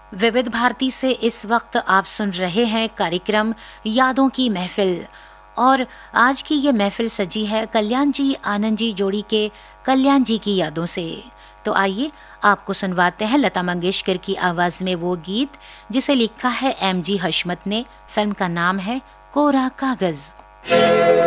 विविध भारती से इस वक्त आप सुन रहे हैं कार्यक्रम यादों की महफिल और आज की ये महफिल सजी है कल्याण जी आनंद जी जोड़ी के कल्याण जी की यादों से। तो आइए आपको सुनवाते हैं लता मंगेशकर की आवाज में वो गीत जिसे लिखा है MG हशमत ने। फिल्म का नाम है कोरा कागज।